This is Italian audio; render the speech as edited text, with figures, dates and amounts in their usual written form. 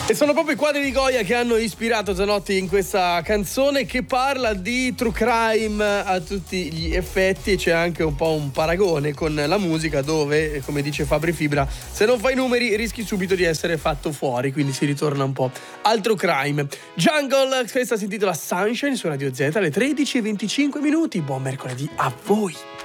E sono proprio i quadri di Goya che hanno ispirato Zanotti in questa canzone che parla di true crime a tutti gli effetti, e c'è anche un po' un paragone con la musica dove, come dice Fabri Fibra, se non fai numeri rischi subito di essere fatto fuori, quindi si ritorna un po' al true crime. Jungle, questa si intitola Sunshine su Radio Z alle 13:25. Buon mercoledì a voi!